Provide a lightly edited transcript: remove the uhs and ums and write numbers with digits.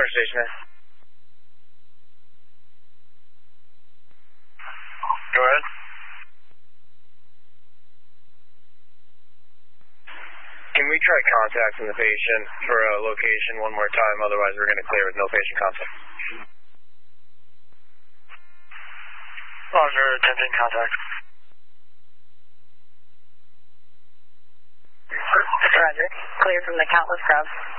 Morning, station. Go ahead. Can we try contacting the patient for a location one more time? Otherwise, we're going to clear with no patient contact. Roger, attempting contact. Roger. Clear from the countless crowd.